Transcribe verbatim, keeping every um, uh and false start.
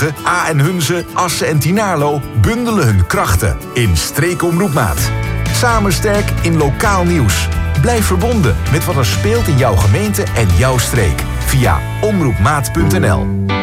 A en Hunze, Assen en Tynaarlo bundelen hun krachten in Streekomroep Maat. Samen sterk in lokaal nieuws. Blijf verbonden met wat er speelt in jouw gemeente en jouw streek via omroepmaat punt n l.